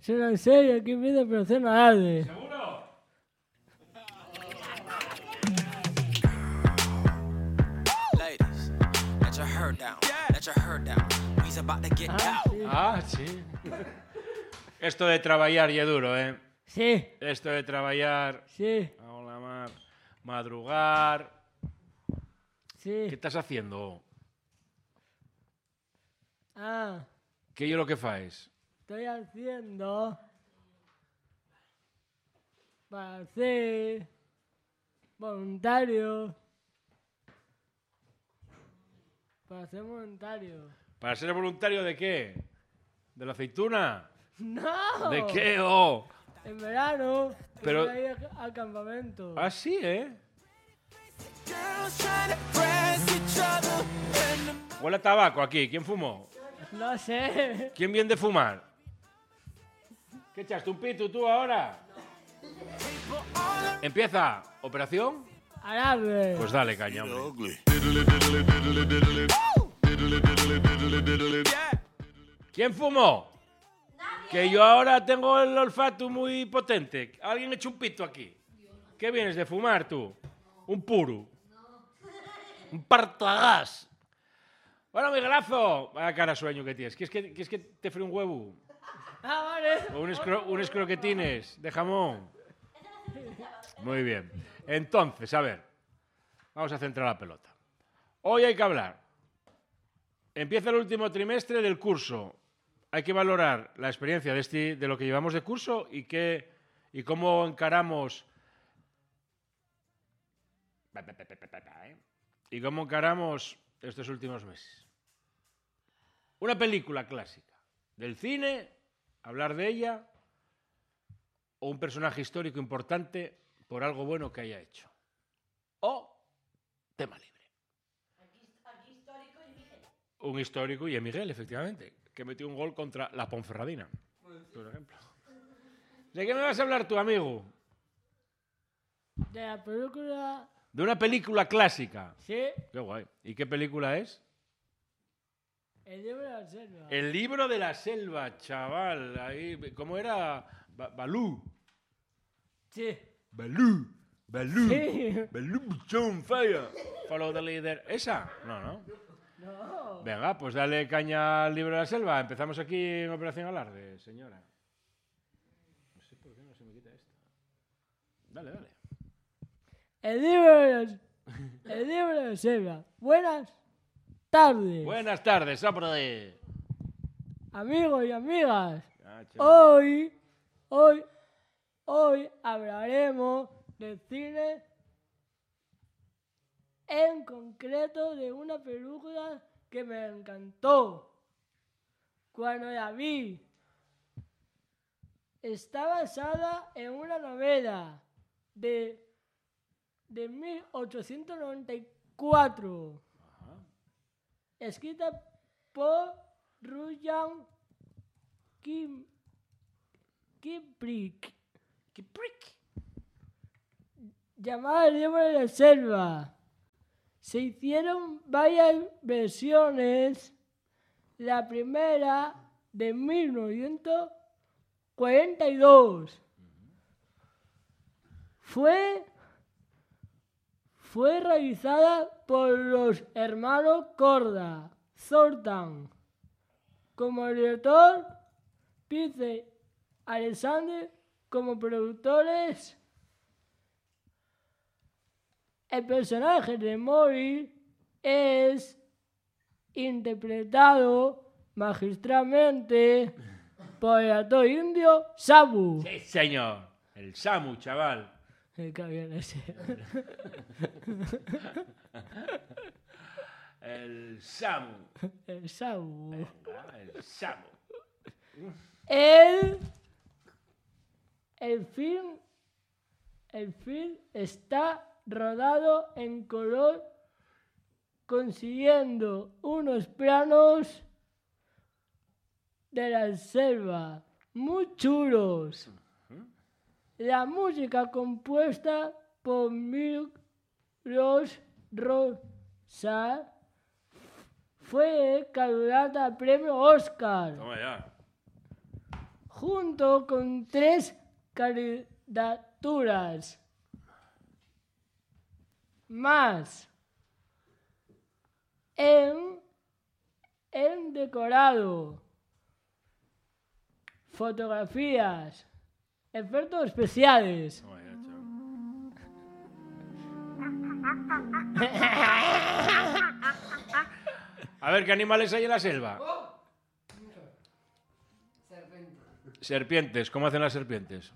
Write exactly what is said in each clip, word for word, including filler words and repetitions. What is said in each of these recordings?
Es una serie que empieza a producir nadie. ¿Seguro? Ladies, let your hair down. Let your hair down. We's about to get Ah, down. sí. Ah, sí. Esto de traballar y es duro, ¿eh? Sí, Esto de traballar... sí, Hola, mar. Madrugar... ¿Qué sí. estás haciendo? Ah, ¿Qué es lo que faes? estoy haciendo para ser voluntario. Para ser voluntario. ¿Para ser voluntario de qué? ¿De la aceituna? ¡No! ¿De qué? Oh? En verano, que Pero- voy a ir a- al campamento. Ah, sí, ¿eh? Girls trying to press each other in the Huele a tabaco aquí. ¿Quién fumó? No sé. ¿Quién viene de fumar? ¿Qué echaste un pito tú ahora? ¿Empieza? ¿Operación? Alarde. Pues dale, caña, hombre. ¿Quién fumó? Que yo ahora tengo el olfato muy potente. ¿Alguien echa un pito aquí? ¿Qué vienes de fumar tú? Un puro. Un partagás. Bueno, Miguelazo. Vaya cara sueño que tienes. ¿Quieres que, ¿quieres que te fríe un huevo? Ah, vale. ¿O unos, cro- unos croquetines de jamón? Muy bien. Entonces, a ver. Vamos a centrar la pelota. Hoy hay que hablar. Empieza el último trimestre del curso. Hay que valorar la experiencia de, este, de lo que llevamos de curso y, qué, y cómo encaramos... ¿eh? Y cómo encaramos estos últimos meses. Una película clásica del cine, hablar de ella, o un personaje histórico importante por algo bueno que haya hecho. O tema libre. Un histórico y es Miguel, efectivamente, que metió un gol contra la Ponferradina, por ejemplo. ¿De qué me vas a hablar tú, amigo? De la película. De una película clásica. Sí, Qué guay. ¿Y qué película es? el libro de la selva. El libro de la selva, chaval. Ahí, ¿cómo era? Ba- Balú. Sí. Balú. Balú. Sí. Balú, John Fire. Follow the leader. ¿Esa? No, no. No. Venga, pues dale caña al libro de la selva. Empezamos aquí en Operación Alarde, señora. No sé por qué no se me quita esto. Dale, dale. El libro de la, el libro de la selva. Buenas tardes, Buenas tardes, hombre. amigos y amigas. Ah, chaval. Hoy, hoy, hoy hablaremos del cine, en concreto de una película que me encantó cuando la vi. Está basada en una novela de, de mil ochocientos noventa y cuatro, escrita por Rudyard Kim, Kipling, llamada El libro de la selva. Se hicieron varias versiones. La primera de mil novecientos cuarenta y dos fue, fue realizada por los hermanos Korda Zoltan, como director, Peter Alexander como productores. El personaje de Mori es interpretado magistralmente por el actor indio Sabu. Sí, señor. El Samu, chaval. Me cagué en ese. El Samu. El Sabu. Venga, el Samu. El, el film, el film está rodado en color, consiguiendo unos planos de la selva muy chulos. La música compuesta por Milk Rose Rosa fue candidata al premio Oscar, Toma ya. junto con tres candidaturas más en, en decorado, fotografías, efectos especiales. A ver, ¿qué animales hay en la selva? Serpiente. Serpientes. ¿Cómo hacen las serpientes?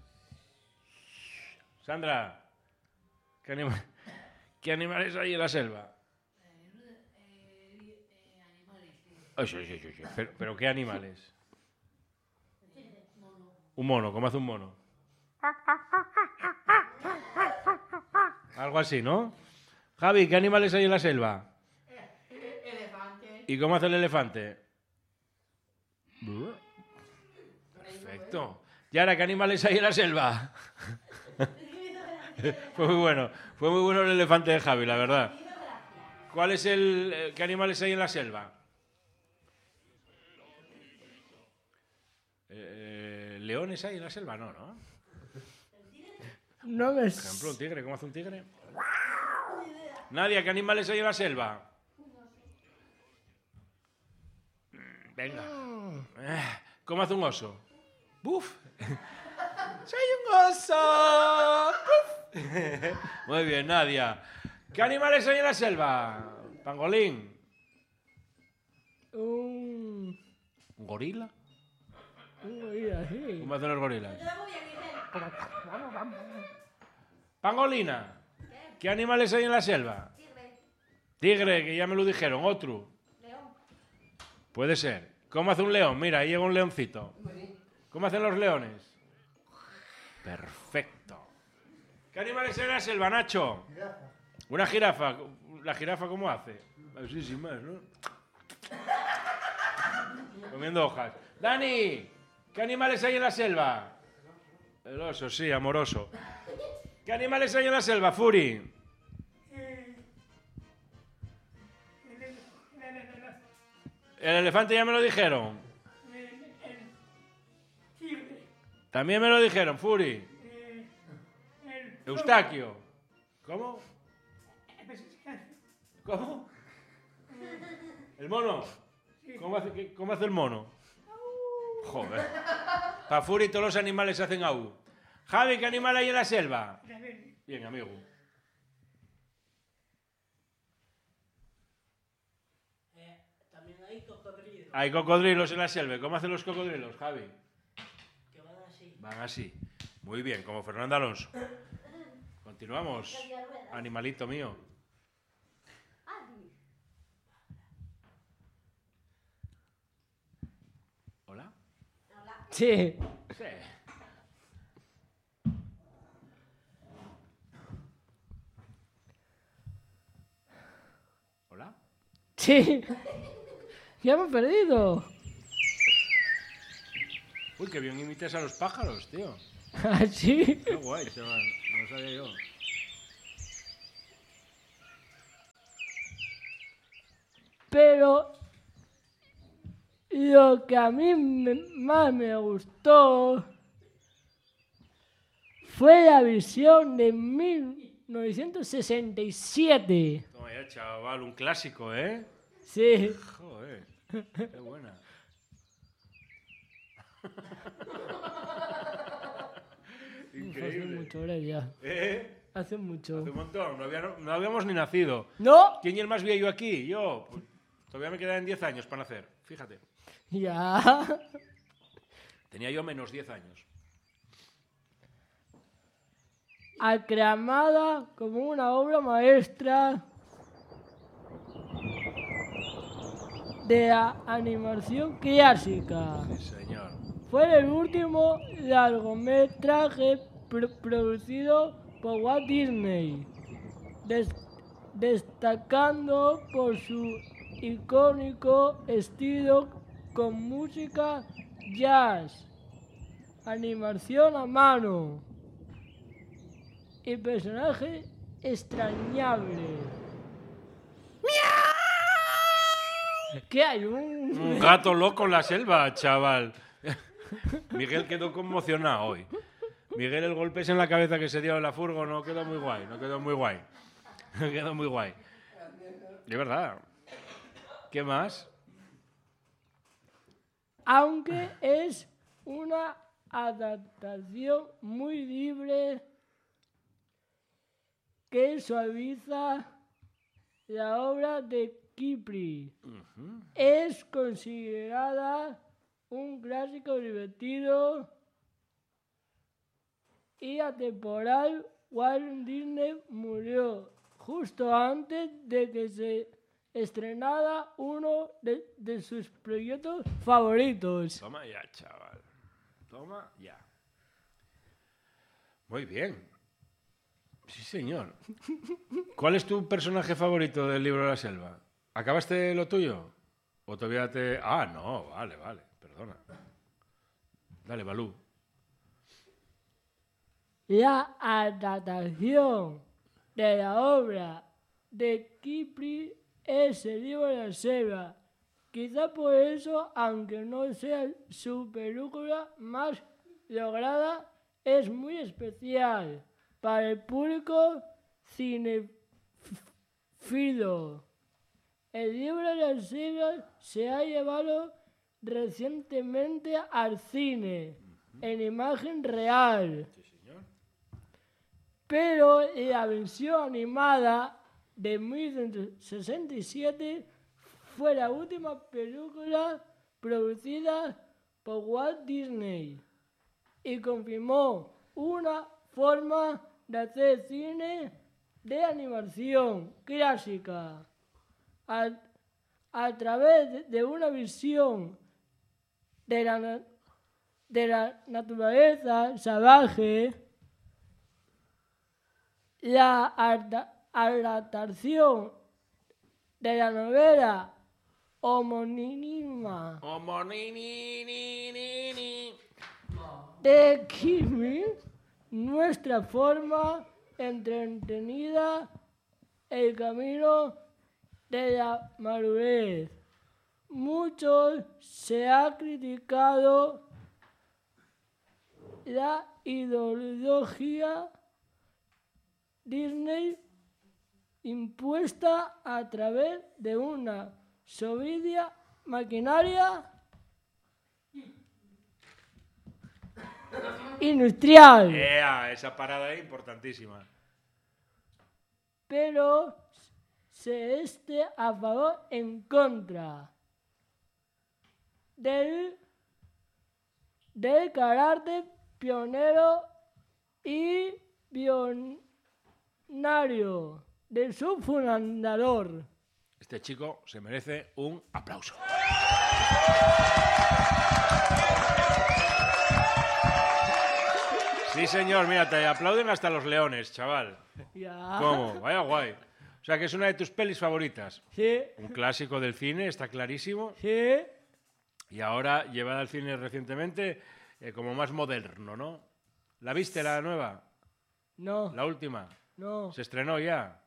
Sandra, ¿qué, anima- ¿qué animales hay en la selva? Ay, sí, sí, sí, sí. Pero, ¿pero qué animales? Un mono. ¿Cómo hace un mono? Algo así, ¿no? Javi, ¿qué animales hay en la selva? Elefante. ¿Y cómo hace el elefante? Perfecto. Y ahora, ¿qué animales hay en la selva? Fue muy bueno. Fue muy bueno el elefante de Javi, la verdad. ¿Cuál es el... eh, ¿Qué animales hay en la selva? Eh, ¿Leones hay en la selva? No, ¿no? No me... Por ejemplo, un tigre. ¿Cómo hace un tigre? Nadia, ¿qué animales hay en la selva? Mm, Venga. Eh, ¿Cómo hace un oso? ¡Buf! ¡Soy un oso! ¡Buf! Muy bien, Nadia. ¿Qué animales hay en la selva? Pangolín. Un... ¿Un gorila? un gorila, sí. ¿Cómo hacen los gorilas? Pangolina. ¿Qué animales hay en la selva? Tigre, que ya me lo dijeron. Otro. Puede ser. ¿Cómo hace un león? Mira, ahí llega un leoncito. ¿Cómo hacen los leones? Perfecto. ¿Qué animales hay en la selva, Nacho? Una jirafa. ¿La jirafa cómo hace? Así sin más, ¿no? Comiendo hojas. Dani, ¿qué animales hay en la selva? El oso, sí, amoroso. ¿Qué animales hay en la selva, Furi? El elefante ya me lo dijeron. También me lo dijeron, Furi. Eustaquio. ¿Cómo? ¿Cómo? ¿El mono? ¿Cómo hace, qué- cómo hace el mono? Joder. Para Furi todos los animales hacen au. Javi, ¿qué animal hay en la selva? Bien, amigo. También hay cocodrilos Hay cocodrilos en la selva. ¿Cómo hacen los cocodrilos, Javi? que van así. Van así. Muy bien, como Fernando Alonso. Continuamos. Animalito mío. ¿Hola? Sí. Sí. ¿Hola? Sí. Ya me he perdido. Uy, qué bien imitas a los pájaros, tío. Así. Qué guay, chaval. No lo sabía yo. Pero lo que a mí me- más me gustó fue la visión de mil novecientos sesenta y siete. Toma ya, chaval, un clásico, ¿eh? Sí. Joder, qué buena. Hace Increíble. mucho ahora ya. ¿Eh? Hace mucho. Hace un montón, no, había- no habíamos ni nacido. ¿No? ¿Quién es el más viejo aquí? Yo. Pues, todavía me quedan diez años para nacer, fíjate. Ya. Tenía yo menos diez años. Aclamada como una obra maestra de la animación clásica. Sí, señor. Fue el último largometraje pro- producido por Walt Disney, des- destacando por su icónico estilo con música jazz, animación a mano y personajes extrañables. ¿Qué hay? Un... Un gato loco en la selva, chaval. Miguel quedó conmocionado hoy. Miguel, el golpe en la cabeza que se dio en la furgo no quedó muy guay, no quedó muy guay. No quedó muy guay. De verdad. ¿Qué más? Aunque es una adaptación muy libre que suaviza la obra de Kipling. Uh-huh. Es considerada un clásico divertido y atemporal. Walt Disney murió justo antes de que se estrenara uno de, de sus proyectos favoritos. Toma ya, chaval. Toma ya. Muy bien. Sí, señor. ¿Cuál es tu personaje favorito del libro de la selva? ¿Acabaste lo tuyo? ¿O todavía te...? Ah, no, vale, vale. Perdona. Dale, Balú. La adaptación de la obra de Kipling es el libro de la selva. Quizá por eso, aunque no sea su película más lograda, es muy especial para el público cinéfilo. El libro de la selva se ha llevado recientemente al cine en imagen real. Sí, señor. Pero la versión animada de mil novecientos sesenta y siete fue la última película producida por Walt Disney y confirmó una forma de hacer cine de animación clásica a, a través de, de una visión de la, de la naturaleza salvaje. La adaptación de la novela homónima de Kipling, nuestra forma entretenida el camino de la madurez. Mucho se ha criticado la ideología Disney impuesta a través de una soberbia maquinaria industrial. ¡Ea! Esa parada es importantísima. Pero se esté a favor en contra del, del carácter pionero y pionario de su fundador. Este chico se merece un aplauso. Sí, señor, mira, te aplauden hasta los leones, chaval. Ya. ¿Cómo? Vaya guay. O sea, que es una de tus pelis favoritas. Sí. Un clásico del cine, está clarísimo. Sí. Y ahora, llevada al cine recientemente, eh, como más moderno, ¿no? ¿La viste, la nueva? No. ¿La última? No. ¿Se estrenó ya?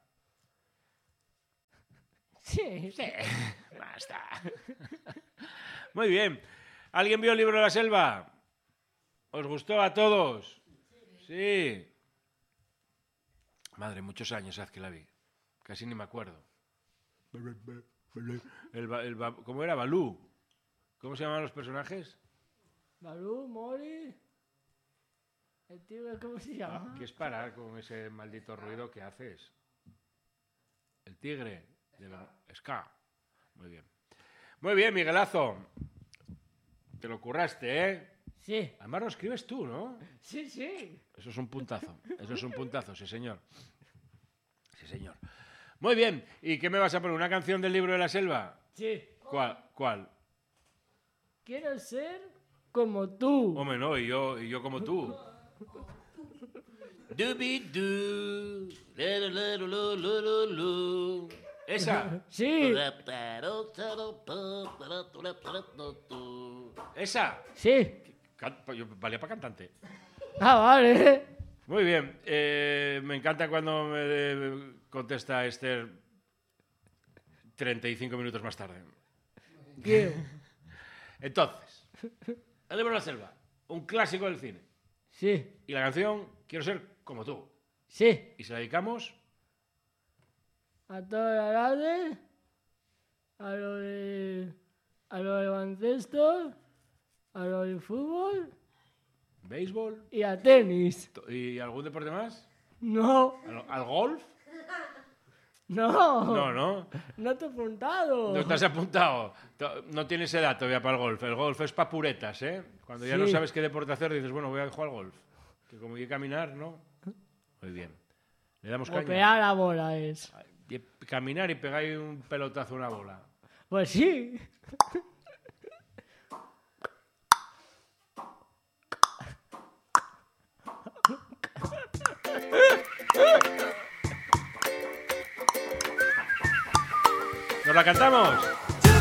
Sí. Sí. Basta. Muy bien. ¿Alguien vio el libro de la selva? ¿Os gustó a todos? Sí. Madre, muchos años hace que la vi. Casi ni me acuerdo. El, ba- el ba- ¿Cómo era? Balú. ¿Cómo se llamaban los personajes? Balú, Mori. El tigre, ¿cómo se llama? ¿Qué es parar con ese maldito ruido que haces? El tigre. De la... Ska. Muy bien. Muy bien, Miguelazo. Te lo curraste, ¿eh? Sí. Además lo escribes tú, ¿no? Sí, sí. Eso es un puntazo. Eso es un puntazo, sí, señor. Sí, señor. Muy bien. ¿Y qué me vas a poner? ¿Una canción del libro de la selva? Sí. ¿Cuál? ¿Cuál? Quiero ser como tú. Hombre, no, y yo, y yo como tú. Dubi-du, lu-lu-lu-lu-lu-lu. ¿Esa? Sí. ¿Esa? Sí. Can- yo- Valía para cantante. Ah, vale. Muy bien. Eh, me encanta cuando me eh, contesta Esther treinta y cinco minutos más tarde. ¿Qué? Entonces, El libro de la selva, un clásico del cine. Sí, Y la canción, Quiero ser como tú. sí. Y se la dedicamos A todas las edades, a lo de, a lo de baloncesto, a lo del fútbol béisbol y a tenis. y algún deporte más. No, ¿Al, al golf? no, No, no. no te he apuntado. No te has apuntado. To- No tienes edad todavía para el golf. El golf es para puretas, ¿eh? Cuando ya Sí. no sabes qué deporte hacer, dices, bueno, voy a jugar al golf. Que como hay que caminar, ¿no? Muy bien. Le damos caña. Golpear la bola es. Y caminar y pegáis un pelotazo a una bola. Pues sí. ¿Nos la cantamos?